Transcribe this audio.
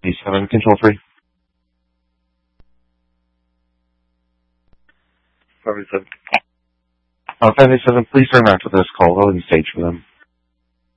7, Control 3. 587. 587, please turn back to this call. Hold in stage for them.